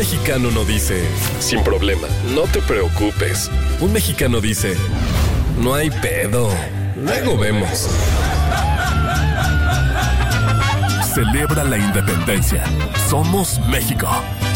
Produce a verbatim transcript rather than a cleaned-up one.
mexicano no dice, sin problema, no te preocupes. Un mexicano dice, no hay pedo, luego vemos. Celebra la independencia. Somos México.